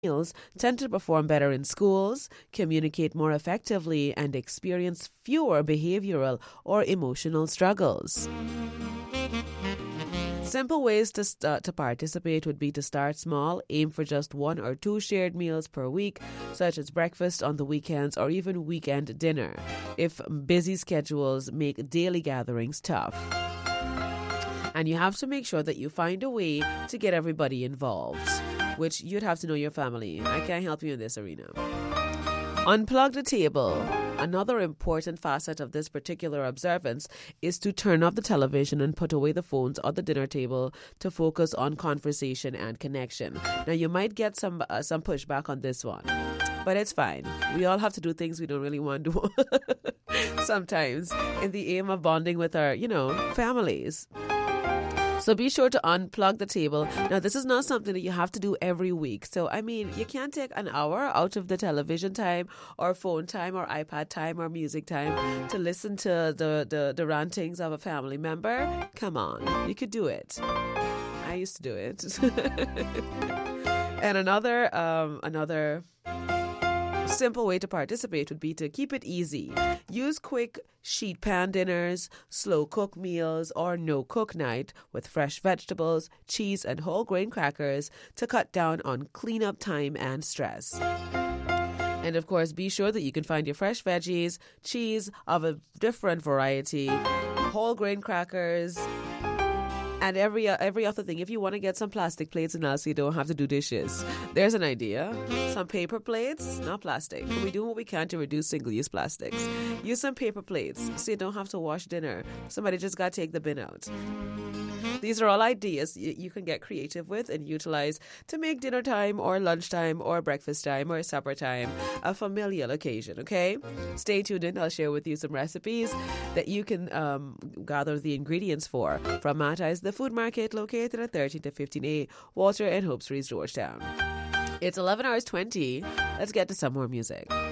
meals tend to perform better in schools, communicate more effectively, and experience fewer behavioral or emotional struggles. Simple ways to participate would be to start small, aim for just 1 or 2 shared meals per week, such as breakfast on the weekends or even weekend dinner, if busy schedules make daily gatherings tough. And you have to make sure that you find a way to get everybody involved, which you'd have to know your family. I can't help you in this arena. Unplug the table. Another important facet of this particular observance is to turn off the television and put away the phones on the dinner table to focus on conversation and connection. Now, you might get some pushback on this one, but it's fine. We all have to do things we don't really want to do sometimes in the aim of bonding with our, families. So be sure to unplug the table. Now, this is not something that you have to do every week. So, you can't take an hour out of the television time or phone time or iPad time or music time to listen to the rantings of a family member. Come on, you could do it. I used to do it. And another simple way to participate would be to keep it easy. Use quick sheet pan dinners, slow cook meals, or no cook night with fresh vegetables, cheese, and whole grain crackers to cut down on cleanup time and stress. And of course, be sure that you can find your fresh veggies, cheese of a different variety, whole grain crackers, and every other thing. If you want to get some plastic plates and so you don't have to do dishes, there's an idea. Some paper plates, not plastic. We're doing what we can to reduce single-use plastics. Use some paper plates so you don't have to wash dinner. Somebody just got to take the bin out. These are all ideas you can get creative with and utilize to make dinner time or lunchtime or breakfast time or supper time a familial occasion, okay? Stay tuned in. I'll share with you some recipes that you can gather the ingredients for from Matai's The Food Market, located at 13 to 15A Walter and Hope Streets, Georgetown. It's 11 hours 20. Let's get to some more music.